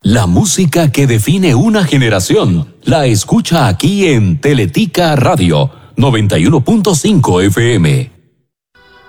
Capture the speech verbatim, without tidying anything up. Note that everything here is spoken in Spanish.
La música que define una generación la escucha aquí en Teletica Radio noventa y uno punto cinco F M.